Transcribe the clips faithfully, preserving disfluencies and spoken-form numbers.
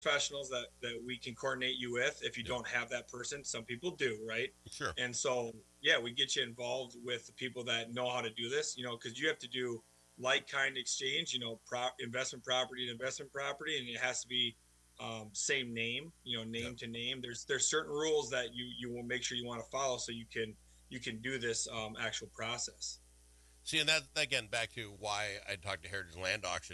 professionals that, that we can coordinate you with if you yeah. don't have that person. Some people do, right? Sure. And so, yeah, we get you involved with the people that know how to do this, you know, because you have to do like-kind exchange, you know, pro- investment property to investment property, and it has to be um, same name, you know, name yeah. to name. There's there's certain rules that you, you will make sure you want to follow so you can you can do this um, actual process. See, and that, again, back to why I talked to Heritage Land Auction.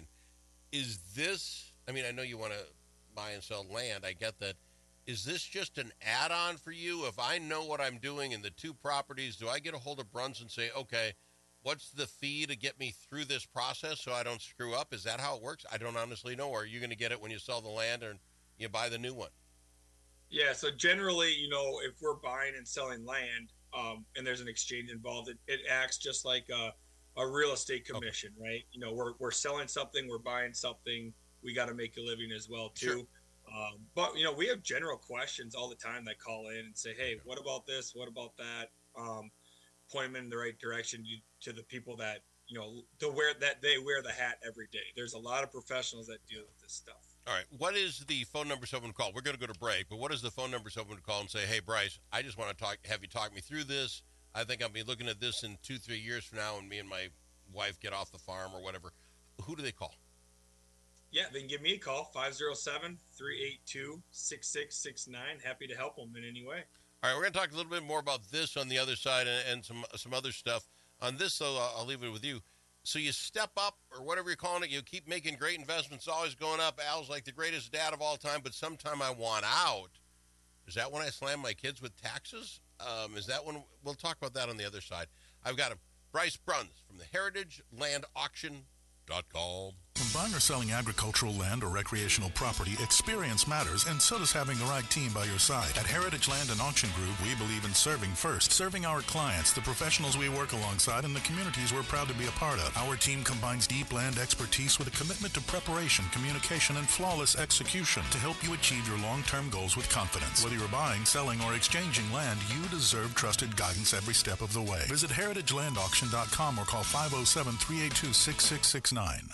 Is this, I mean, I know you want to buy and sell land. I get that. Is this just an add-on for you? If I know what I'm doing in the two properties, do I get a hold of Bruns and say, okay, what's the fee to get me through this process so I don't screw up? Is that how it works? I don't honestly know. Or are you going to get it when you sell the land or you buy the new one? Yeah, so generally, you know, if we're buying and selling land um, and there's an exchange involved, it, it acts just like a, a real estate commission, okay. right? You know, we're we're selling something, we're buying something. We got to make a living as well, too. Sure. Um, but, you know, we have general questions all the time that call in and say, hey, okay. what about this? What about that? Um, point them in the right direction to, to the people that, you know, to wear that they wear the hat every day. There's a lot of professionals that deal with this stuff. All right. What is the phone number someone to call? We're going to go to break, but what is the phone number someone to call and say, hey, Bryce, I just want to talk, have you talk me through this. I think I'll be looking at this in two, three years from now when me and my wife get off the farm or whatever. Who do they call? Yeah, they can give me a call, five oh seven, three eight two, six six six nine. Happy to help them in any way. All right, we're going to talk a little bit more about this on the other side and, and some some other stuff. On this, though, I'll leave it with you. So you step up, or whatever you're calling it, you keep making great investments, always going up. Al's like the greatest dad of all time, but sometime I want out. Is that when I slam my kids with taxes? Um, is that when? We'll talk about that on the other side. I've got a Bryce Bruns from the Heritage Land Auction dot com. When buying or selling agricultural land or recreational property, experience matters, and so does having the right team by your side. At Heritage Land and Auction Group, we believe in serving first, serving our clients, the professionals we work alongside, and the communities we're proud to be a part of. Our team combines deep land expertise with a commitment to preparation, communication, and flawless execution to help you achieve your long-term goals with confidence. Whether you're buying, selling, or exchanging land, you deserve trusted guidance every step of the way. Visit Heritage Land Auction dot com or call five oh seven, three eight two, six six six nine.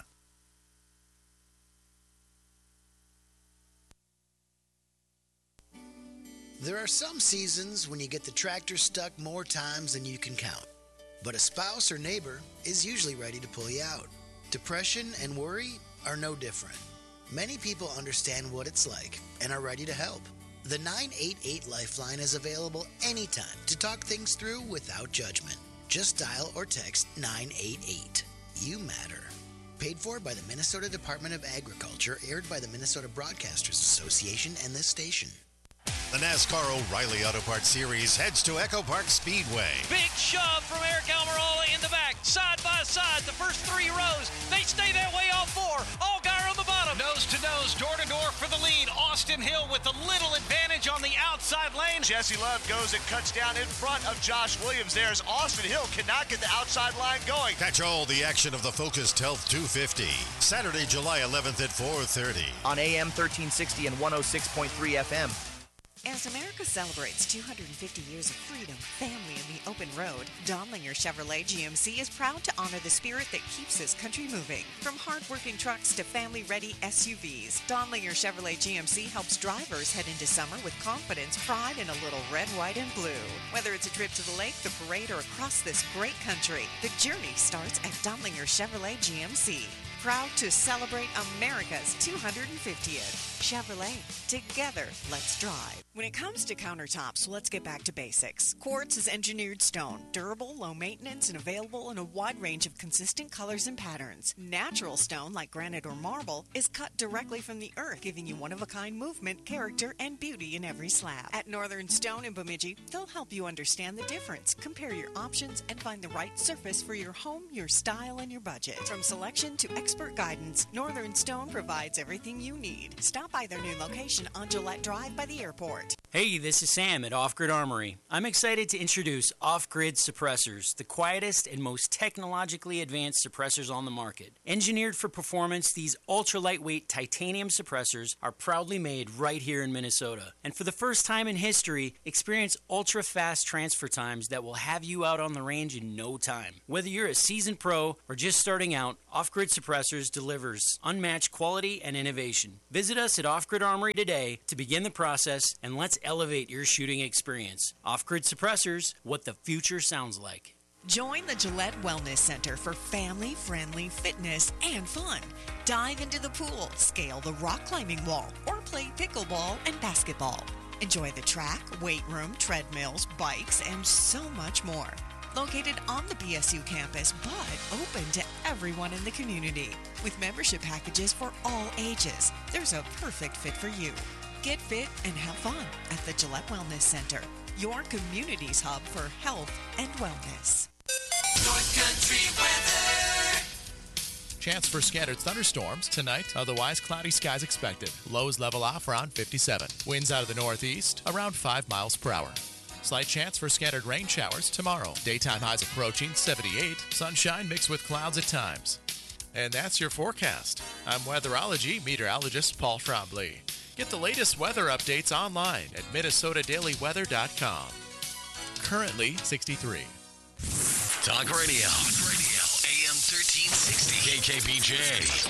There are some seasons when you get the tractor stuck more times than you can count. But a spouse or neighbor is usually ready to pull you out. Depression and worry are no different. Many people understand what it's like and are ready to help. The nine eight eight Lifeline is available anytime to talk things through without judgment. Just dial or text nine eight eight. You matter. Paid for by the Minnesota Department of Agriculture, aired by the Minnesota Broadcasters Association and this station. The NASCAR O'Reilly Auto Parts Series heads to Echo Park Speedway. Big shove from Eric Almirola in the back, side by side, the first three rows. They stay that way all four. Allgaier on the bottom. Nose to nose, door to door for the lead. Austin Hill with a little advantage on the outside lane. Jesse Love goes and cuts down in front of Josh Williams there as Austin Hill cannot get the outside line going. Catch all the action of the Focused Health two fifty. Saturday, July eleventh at four thirty. On A M thirteen sixty and one oh six point three F M. As America celebrates two hundred fifty years of freedom, family, and the open road, Donlinger Chevrolet G M C is proud to honor the spirit that keeps this country moving. From hard-working trucks to family-ready S U Vs, Donlinger Chevrolet G M C helps drivers head into summer with confidence, pride, and a little red, white, and blue. Whether it's a trip to the lake, the parade, or across this great country, the journey starts at Donlinger Chevrolet G M C. Proud to celebrate America's two hundred fiftieth. Chevrolet. Together, let's drive. When it comes to countertops, let's get back to basics. Quartz is engineered stone, durable, low maintenance, and available in a wide range of consistent colors and patterns. Natural stone, like granite or marble, is cut directly from the earth, giving you one-of-a-kind movement, character, and beauty in every slab. At Northern Stone in Bemidji, they'll help you understand the difference, compare your options, and find the right surface for your home, your style, and your budget. From selection to expert guidance, Northern Stone provides everything you need. Stop by their new location on Gillette Drive by the airport. Hey, this is Sam at Off Grid Armory. I'm excited to introduce Off Grid Suppressors, the quietest and most technologically advanced suppressors on the market. Engineered for performance, these ultra-lightweight titanium suppressors are proudly made right here in Minnesota. And for the first time in history, experience ultra-fast transfer times that will have you out on the range in no time. Whether you're a seasoned pro or just starting out, Off Grid Suppressors Suppressors delivers unmatched quality and innovation. Visit us at Off Grid Armory today to begin the process, and let's elevate your shooting experience. Off Grid Suppressors, what the future sounds like. Join the Gillette Wellness Center for family-friendly fitness and fun. Dive into the pool, scale the rock climbing wall, or play pickleball and basketball. Enjoy the track, weight room, treadmills, bikes, and so much more. Located on the B S U campus, but open to everyone in the community. With membership packages for all ages, there's a perfect fit for you. Get fit and have fun at the Gillette Wellness Center, your community's hub for health and wellness. North Country weather. Chance for scattered thunderstorms tonight, otherwise cloudy skies expected. Lows level off around fifty-seven. Winds out of the northeast around five miles per hour. Slight chance for scattered rain showers tomorrow. Daytime highs approaching seventy-eight. Sunshine mixed with clouds at times. And that's your forecast. I'm weatherology meteorologist Paul Trombley. Get the latest weather updates online at minnesota daily weather dot com. Currently sixty-three. Talk radio. Talk radio. A M thirteen sixty. K K B J.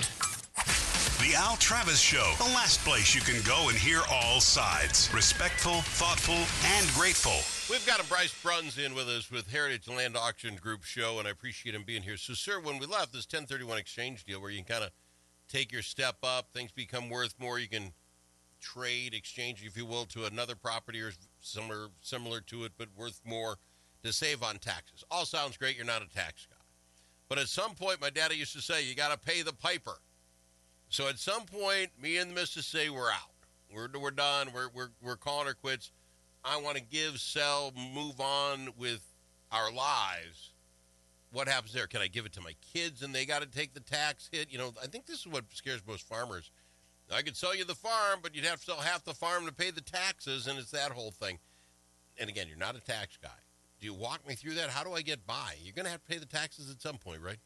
The Al Travis Show, the last place you can go and hear all sides. Respectful, thoughtful, and grateful. We've got a Bryce Bruns in with us with Heritage Land Auction Group show, and I appreciate him being here. So, sir, when we left this ten thirty-one exchange deal where you can kind of take your step up, things become worth more, you can trade, exchange, if you will, to another property or similar, similar to it, but worth more to save on taxes. All sounds great. You're not a tax guy. But at some point, my daddy used to say, you got to pay the piper. So at some point, me and the missus say we're out. We're we're done. We're we're we're calling her quits. I want to give, sell, move on with our lives. What happens there? Can I give it to my kids and they got to take the tax hit? You know, I think this is what scares most farmers. I could sell you the farm, but you'd have to sell half the farm to pay the taxes, and it's that whole thing. And again, you're not a tax guy. Do you walk me through that? How do I get by? You're going to have to pay the taxes at some point, right?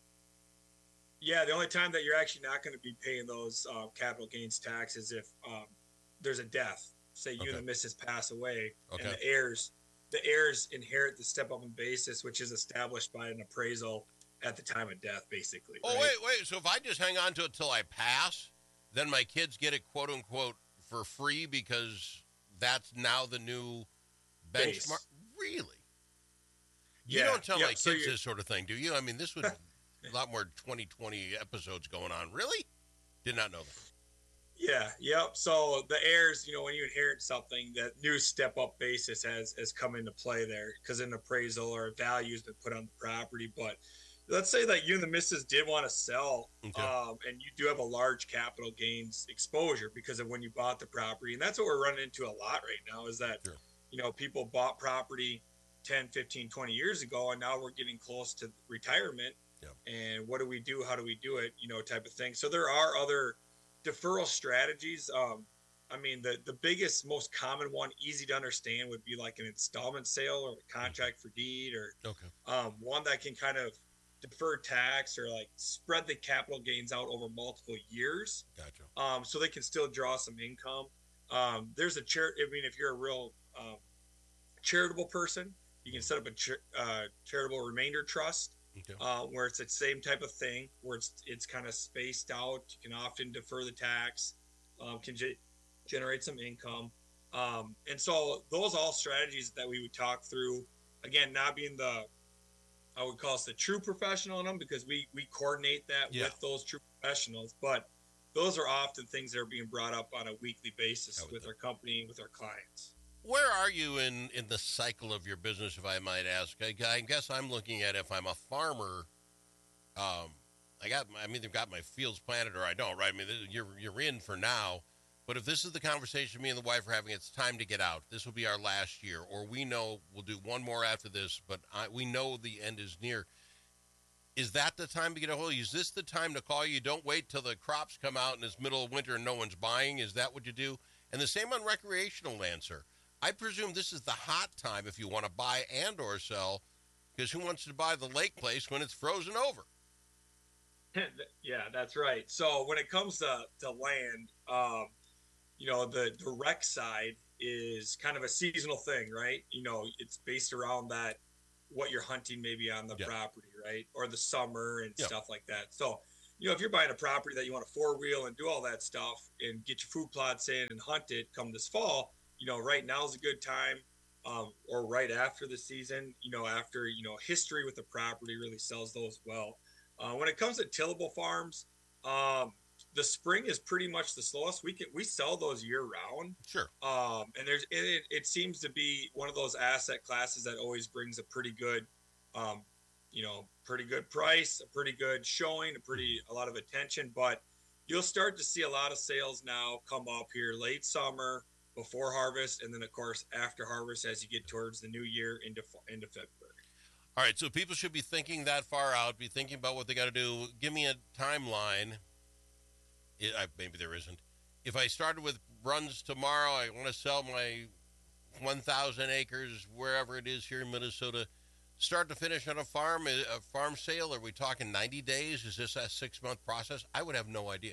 Yeah, the only time that you're actually not going to be paying those uh, capital gains taxes if um, there's a death. Say you okay. and the missus pass away, okay. and the heirs, the heirs inherit the step-up in basis, which is established by an appraisal at the time of death, basically. Oh, right? wait, wait. So if I just hang on to it till I pass, then my kids get it, quote-unquote, for free because that's now the new benchmark? Base. Really? You yeah. don't tell yeah. my kids so this sort of thing, do you? I mean, this would a lot more twenty twenty episodes going on. Really? Did not know that. Yeah, yep. So the heirs, you know, when you inherit something, that new step-up basis has, has come into play there because an appraisal or a value has been put on the property. But let's say that you and the missus did want to sell, okay. um, and you do have a large capital gains exposure because of when you bought the property. And that's what we're running into a lot right now is that, sure. you know, people bought property ten, fifteen, twenty years ago, and now we're getting close to retirement. Yep. And what do we do? How do we do it? You know, type of thing. So there are other deferral strategies. Um, I mean, the, the biggest, most common one, easy to understand, would be like an installment sale or a contract for deed, or okay. um, one that can kind of defer tax or like spread the capital gains out over multiple years. Gotcha. Um, so they can still draw some income. Um, there's a char- I mean, if you're a real um, charitable person, you can set up a char- uh, charitable remainder trust. Okay. Uh, where it's the same type of thing, where it's it's kind of spaced out. You can often defer the tax, um, can ge- generate some income, um, and so those all strategies that we would talk through. Again, not being the, I would call us the true professional in them because we we coordinate that yeah. with those true professionals. But those are often things that are being brought up on a weekly basis with our company, with our clients. Where are you in, in the cycle of your business, if I might ask? I, I guess I'm looking at if I'm a farmer, um, I got I'm either got my fields planted or I don't, right? I mean, you're you're in for now, but if this is the conversation me and the wife are having, it's time to get out. This will be our last year, or we know we'll do one more after this, but I, we know the end is near. Is that the time to get a hold of you? Is this the time to call you? Don't wait till the crops come out and it's middle of winter and no one's buying. Is that what you do? And the same on recreational land, sir. I presume this is the hot time if you want to buy and or sell, because who wants to buy the lake place when it's frozen over? Yeah, that's right. So when it comes to, to land, um, you know, the, the rec side is kind of a seasonal thing, right? You know, it's based around that, what you're hunting maybe on the yeah. property, right? Or the summer and yeah. stuff like that. So you know, if you're buying a property that you want to four wheel and do all that stuff and get your food plots in and hunt it come this fall, you know, right now is a good time, um, or right after the season, you know, after, you know, history with the property really sells those well. Uh, when it comes to tillable farms, um, the spring is pretty much the slowest. We can, we sell those year round. Sure. Um, and there's, it, it seems to be one of those asset classes that always brings a pretty good, um, you know, pretty good price, a pretty good showing, a pretty, a lot of attention, but you'll start to see a lot of sales now come up here late summer before harvest. And then of course, after harvest, as you get towards the new year into, into February. All right. So people should be thinking that far out, be thinking about what they got to do. Give me a timeline. It, I, maybe there isn't. If I started with runs tomorrow, I want to sell my one thousand acres, wherever it is here in Minnesota, start to finish on a farm, a farm sale. Are we talking ninety days? Is this a six-month process? I would have no idea.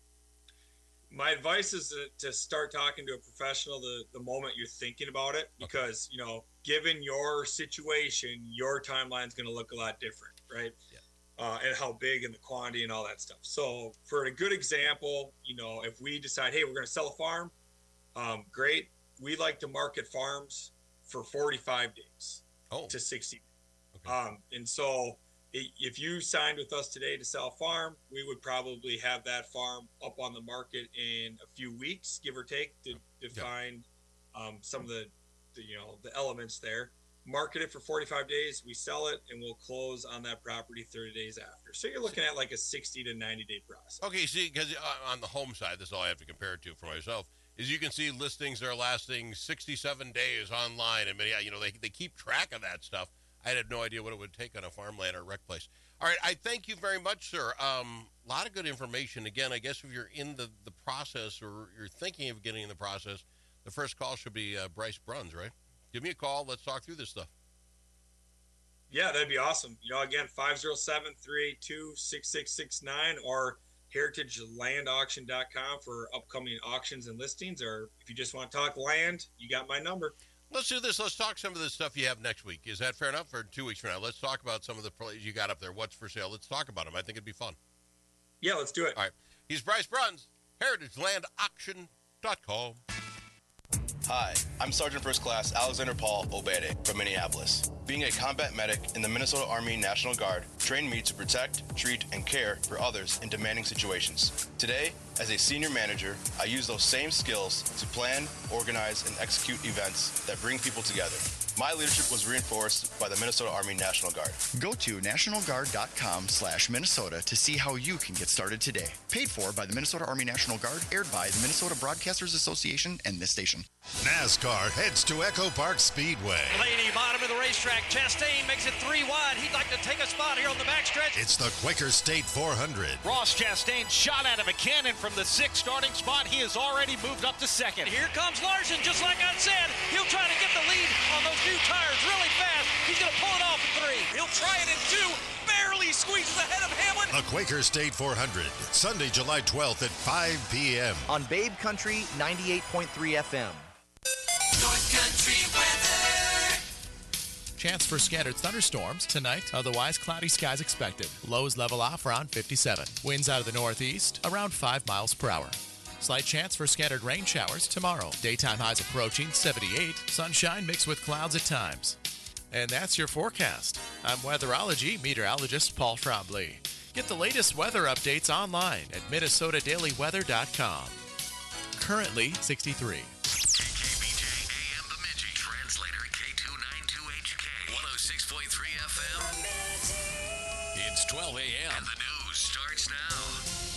My advice is to, to start talking to a professional the, the moment you're thinking about it, because, okay. you know, given your situation, your timeline is going to look a lot different, right? Yeah. Uh, and how big and the quantity and all that stuff. So for a good example, you know, if we decide, hey, we're going to sell a farm, um, great. We like to market farms for forty-five days oh. to sixty. Okay. Um, and so if you signed with us today to sell a farm, we would probably have that farm up on the market in a few weeks, give or take, to, to yeah. find um, some of the, the, you know, the elements there. Market it for forty-five days, we sell it, and we'll close on that property thirty days after. So you're looking at like a sixty to ninety day process. Okay, see, because on the home side, this is all I have to compare it to for myself, is you can see listings that are lasting sixty-seven days online, and many, you know, they, they keep track of that stuff. I had no idea what it would take on a farmland or rec place. All right, I thank you very much, sir. A um, lot of good information. Again, I guess if you're in the, the process or you're thinking of getting in the process, the first call should be uh, Bryce Bruns, right? Give me a call. Let's talk through this stuff. Yeah, that'd be awesome. You know, again, five oh seven, three eight two, six six six nine or heritage land auction dot com for upcoming auctions and listings. Or if you just want to talk land, you got my number. Let's do this. Let's talk some of the stuff you have next week. Is that fair enough? For two weeks from now, let's talk about some of the plays you got up there. What's for sale? Let's talk about them. I think it'd be fun. Yeah, let's do it. All right. He's Bryce Bruns, heritage land auction dot com. Hi, I'm Sergeant First Class Alexander Paul Obede from Minneapolis. Being a combat medic in the Minnesota Army National Guard trained me to protect, treat, and care for others in demanding situations. Today, as a senior manager, I use those same skills to plan, organize, and execute events that bring people together. My leadership was reinforced by the Minnesota Army National Guard. Go to national guard dot com slash Minnesota to see how you can get started today. Paid for by the Minnesota Army National Guard, aired by the Minnesota Broadcasters Association and this station. NASCAR heads to Echo Park Speedway. Blaney, bottom of the racetrack. Chastain makes it three wide. He'd like to take a spot here on the backstretch. It's the Quaker State four hundred. Ross Chastain shot out of a cannon from the sixth starting spot. He has already moved up to second. Here comes Larson, just like I said. He'll try to get the lead on those new tires really fast. He's going to pull it off in three. He'll try it in two. Barely squeezes ahead of Hamlin. The Quaker State four hundred, Sunday, July twelfth at five p.m. on Babe Country ninety-eight point three F M. North Country weather. Chance for scattered thunderstorms tonight. Otherwise, cloudy skies expected. Lows level off around fifty-seven. Winds out of the northeast around five miles per hour. Slight chance for scattered rain showers tomorrow. Daytime highs approaching seventy-eight. Sunshine mixed with clouds at times. And that's your forecast. I'm weatherology meteorologist Paul Trombley. Get the latest weather updates online at minnesota daily weather dot com. Currently sixty-three. K K B J A M Bemidji. Translator K two ninety-two H K. one oh six point three F M. It's twelve a.m. and the news starts now.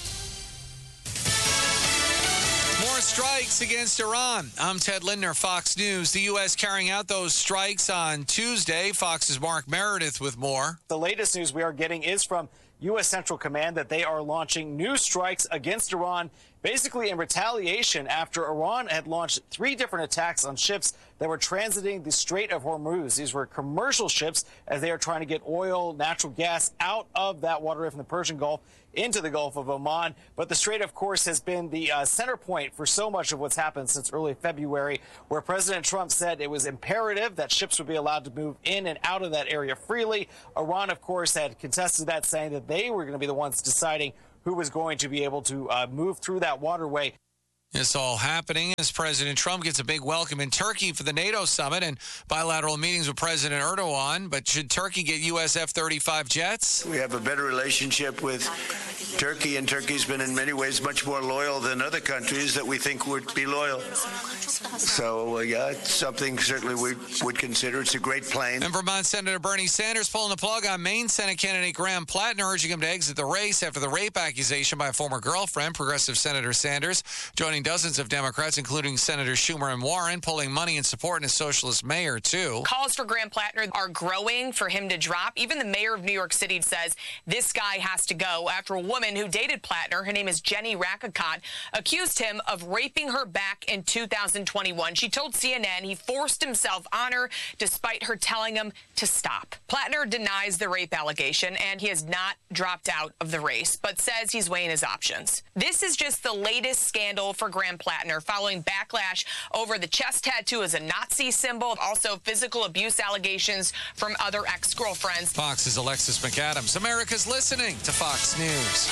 More strikes against Iran. I'm Ted Lindner, Fox News. The U S carrying out those strikes on Tuesday. Fox's Mark Meredith with more. The latest news we are getting is from U S Central Command that they are launching new strikes against Iran, basically in retaliation after Iran had launched three different attacks on ships that were transiting the Strait of Hormuz. These were commercial ships as they are trying to get oil, natural gas out of that waterway from the Persian Gulf into the Gulf of Oman. But the Strait, of course, has been the uh, center point for so much of what's happened since early February, where President Trump said it was imperative that ships would be allowed to move in and out of that area freely. Iran, of course, had contested that, saying that they were going to be the ones deciding who was going to be able to uh, move through that waterway. This all happening as President Trump gets a big welcome in Turkey for the NATO summit and bilateral meetings with President Erdogan. But should Turkey get U S F thirty-five jets? We have a better relationship with Turkey, and Turkey's been in many ways much more loyal than other countries that we think would be loyal. So, uh, yeah, it's something certainly we would consider. It's a great plane. And Vermont Senator Bernie Sanders pulling the plug on Maine Senate candidate Graham Plattner, urging him to exit the race after the rape accusation by a former girlfriend. Progressive Senator Sanders joining dozens of Democrats, including Senators Schumer and Warren, pulling money and support in a socialist mayor, too. Calls for Graham Plattner are growing for him to drop. Even the mayor of New York City says this guy has to go after a woman who dated Plattner, her name is Jenny Rakakot, accused him of raping her back in two thousand twenty-one. She told C N N he forced himself on her despite her telling him to stop. Plattner denies the rape allegation, and he has not dropped out of the race, but says he's weighing his options. This is just the latest scandal for Graham Plattner, following backlash over the chest tattoo as a Nazi symbol, also physical abuse allegations from other ex-girlfriends. Fox's Alexis McAdams. America's listening to Fox News.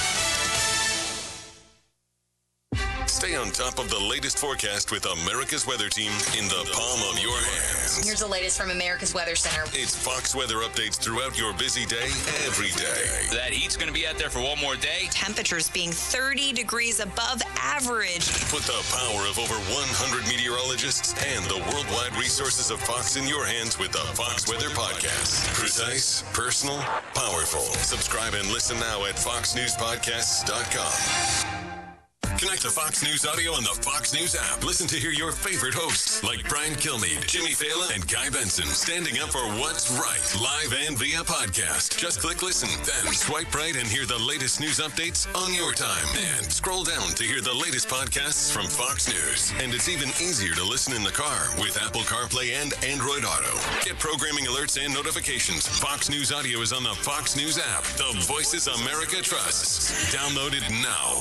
Stay on top of the latest forecast with America's Weather Team in the palm of your hands. Here's the latest from America's Weather Center. It's Fox weather updates throughout your busy day, every day. That heat's going to be out there for one more day. Temperatures being thirty degrees above average. Put the power of over one hundred meteorologists and the worldwide resources of Fox in your hands with the Fox Weather Podcast. Precise, personal, powerful. Subscribe and listen now at fox news podcasts dot com. Connect to Fox News Audio on the Fox News app. Listen to hear your favorite hosts like Brian Kilmeade, Jimmy Fallon, and Guy Benson standing up for what's right, live and via podcast. Just click listen, then swipe right and hear the latest news updates on your time. And scroll down to hear the latest podcasts from Fox News. And it's even easier to listen in the car with Apple CarPlay and Android Auto. Get programming alerts and notifications. Fox News Audio is on the Fox News app. The voices America trusts. Download it now.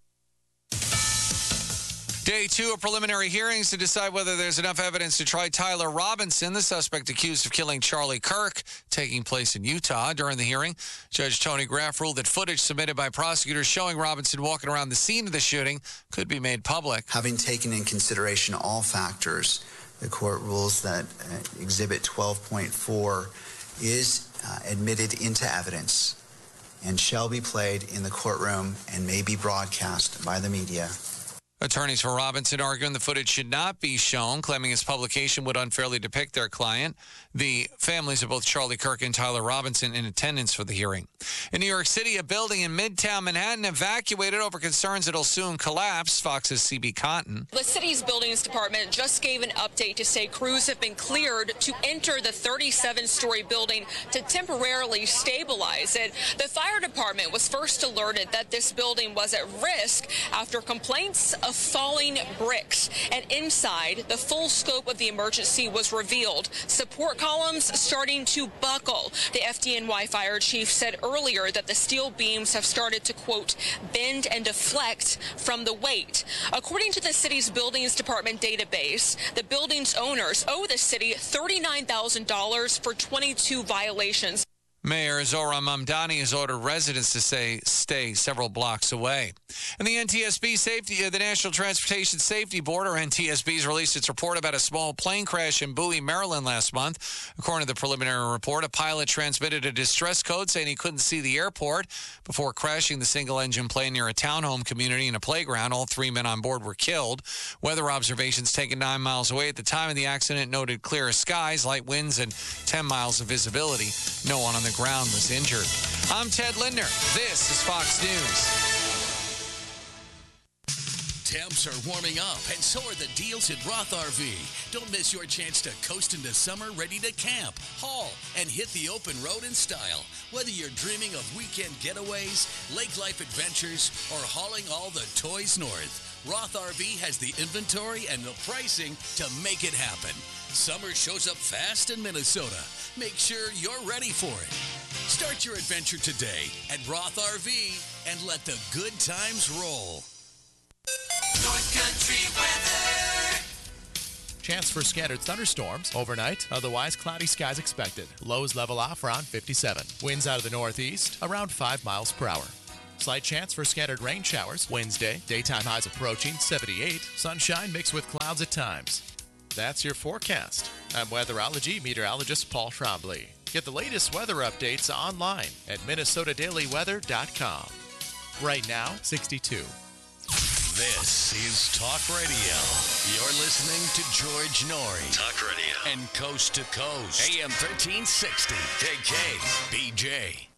Day two of preliminary hearings to decide whether there's enough evidence to try Tyler Robinson, the suspect accused of killing Charlie Kirk, taking place in Utah. During the hearing, Judge Tony Graff ruled that footage submitted by prosecutors showing Robinson walking around the scene of the shooting could be made public. Having taken in consideration all factors, the court rules that uh, Exhibit twelve point four is uh, admitted into evidence and shall be played in the courtroom and may be broadcast by the media. Attorneys for Robinson arguing the footage should not be shown, claiming its publication would unfairly depict their client. The families of both Charlie Kirk and Tyler Robinson in attendance for the hearing. In New York City, a building in Midtown Manhattan evacuated over concerns it'll soon collapse. Fox's C B Cotton. The city's buildings department just gave an update to say crews have been cleared to enter the thirty-seven story building to temporarily stabilize it. The fire department was first alerted that this building was at risk after complaints of falling bricks, and inside the full scope of the emergency was revealed. Support columns starting to buckle. The F D N Y fire chief said earlier that the steel beams have started to, quote, bend and deflect from the weight. According to the city's buildings department database, the building's owners owe the city thirty-nine thousand dollars for twenty-two violations. Mayor Zohran Mamdani has ordered residents to say stay several blocks away. And the N T S B safety, uh, the National Transportation Safety Board, or N T S B, has released its report about a small plane crash in Bowie, Maryland last month. According to the preliminary report, a pilot transmitted a distress code saying he couldn't see the airport before crashing the single-engine plane near a townhome community and a playground. All three men on board were killed. Weather observations taken nine miles away at the time of the accident noted clear skies, light winds, and ten miles of visibility. No one on the ground was injured. I'm Ted Lindner. This is Fox News. Temps are warming up, and so are the deals at Roth R V. Don't miss your chance to coast into summer ready to camp, haul, and hit the open road in style. Whether you're dreaming of weekend getaways, lake life adventures, or hauling all the toys north, Roth R V has the inventory and the pricing to make it happen. Summer shows up fast in Minnesota. Make sure you're ready for it. Start your adventure today at Roth R V and let the good times roll. North Country weather. Chance for scattered thunderstorms overnight. Otherwise, cloudy skies expected. Lows level off around fifty-seven. Winds out of the northeast around five miles per hour. Slight chance for scattered rain showers. Wednesday, daytime highs approaching seventy-eight. Sunshine mixed with clouds at times. That's your forecast. I'm weatherology meteorologist Paul Trombley. Get the latest weather updates online at minnesota daily weather dot com. Right now, sixty-two. This is Talk Radio. You're listening to George Norrie. Talk Radio. And Coast to Coast. A M thirteen sixty. K K B J.